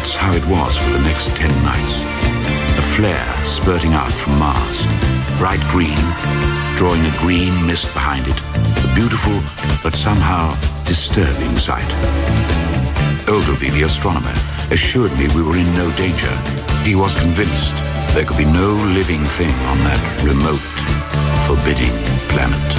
That's how it was for the next 10 nights. A flare spurting out from Mars, bright green, drawing a green mist behind it. A beautiful, but somehow disturbing sight. Ogilvy, the astronomer, assured me we were in no danger. He was convinced there could be no living thing on that remote, forbidding planet.